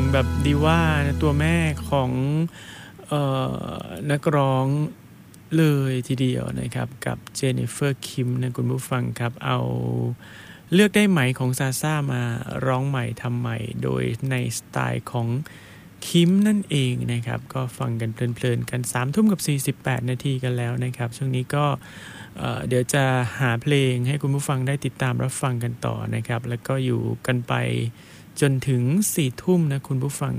แบบดีว่านะตัวแม่ของนักร้องเลยทีเดียวนะครับกับเจนนิเฟอร์คิมนะคุณผู้ฟังครับเอาเลือกได้ไหมของซาซ่ามาร้องใหม่ทำใหม่โดยในสไตล์ของคิมนั่นเองนะครับก็ฟังกันเพลินๆกัน 3:48 นาทีกันแล้วนะครับช่วงนี้ก็เดี๋ยวจะหาเพลงให้คุณผู้ฟังได้ติดตามรับฟังกันต่อนะครับแล้วก็อยู่กันไปจนถึง 4 ทุ่มนะคุณผู้ฟัง